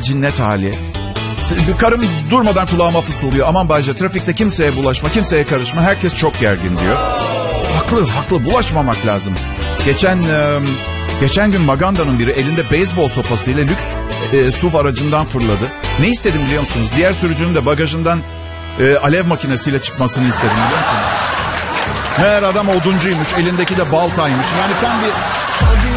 cinnet hali. Karım durmadan kulağıma fısıldıyor. Aman Bayce, trafikte kimseye bulaşma, kimseye karışma. Herkes çok gergin diyor. Haklı, bulaşmamak lazım. Geçen gün Maganda'nın biri elinde beyzbol sopasıyla lüks SUV aracından fırladı. Ne istedim biliyor musunuz? Diğer sürücünün de bagajından alev makinesiyle çıkmasını istedim biliyor musunuz? Meğer adam oduncuymuş, elindeki de baltaymış. Yani tam bir...